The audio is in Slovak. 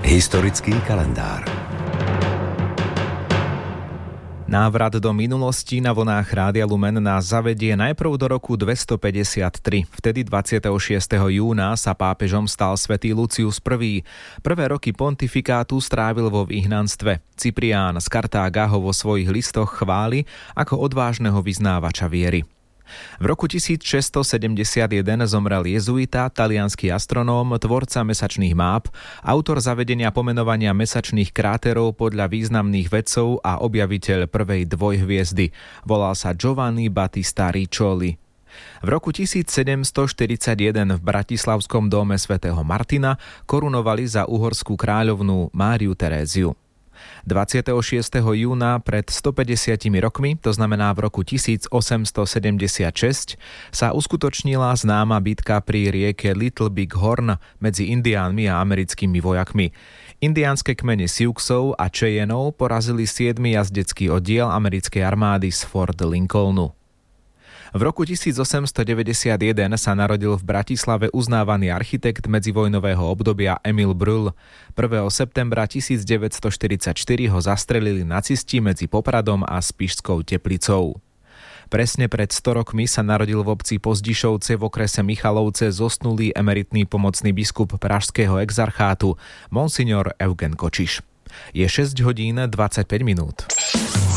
Historický kalendár. Návrat do minulosti na vlnách Rádia Lumen nás zavedie najprv do roku 253. Vtedy 26. júna sa pápežom stal svätý Lucius I. Prvé roky pontifikátu strávil vo vyhnanstve. Cyprián z Kartága ho vo svojich listoch chváli ako odvážneho vyznávača viery. V roku 1671 zomrel jezuita, taliansky astronóm, tvorca mesačných máp, autor zavedenia pomenovania mesačných kráterov podľa významných vedcov a objaviteľ prvej dvojhviezdy. Volal sa Giovanni Battista Riccioli. V roku 1741 v Bratislavskom dome svätého Martina korunovali za uhorskú kráľovnú Máriu Teréziu. 26. júna pred 150 rokmi, to znamená v roku 1876, sa uskutočnila známa bitka pri rieke Little Big Horn medzi Indiánmi a americkými vojakmi. Indiánske kmene Siouxov a Cheyenneov porazili 7. jazdecký oddiel americkej armády z Fort Lincolnu. V roku 1891 sa narodil v Bratislave uznávaný architekt medzivojnového obdobia Emil Brühl. 1. septembra 1944 ho zastrelili nacisti medzi Popradom a Spišskou Teplicou. Presne pred 100 rokmi sa narodil v obci Pozdišovce v okrese Michalovce zosnulý emeritný pomocný biskup pražského exarchátu, monsignor Eugen Kočiš. Je 6 hodín 25 minút.